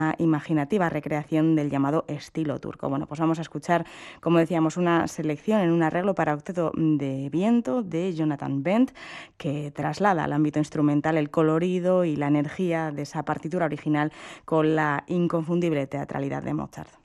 imaginativa recreación del llamado estilo turco. Bueno, pues vamos a escuchar, como decíamos, una selección en un arreglo para octeto de viento de Jonathan Bent, que traslada al ámbito instrumental el colorido y la energía de esa partitura original con la inconfundible teatralidad de Mozart.